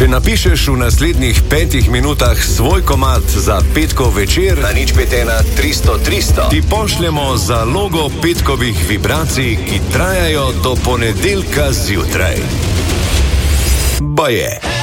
Če napišeš v naslednjih 5 minutah svoj komad za petkov večer na 051 300 300, ti pošljemo zalogo petkovih vibracij, ki trajajo do ponedeljka zjutraj. Baje.